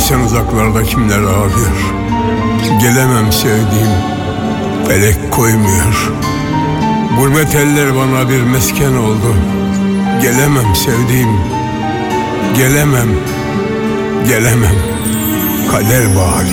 bilsen uzaklarda kimler ağlıyor. Gelemem sevdiğim, felek koymuyor. Gurbet eller bana bir mesken oldu. Gelemem sevdiğim, gelemem, gelemem. Kader bağlıyor.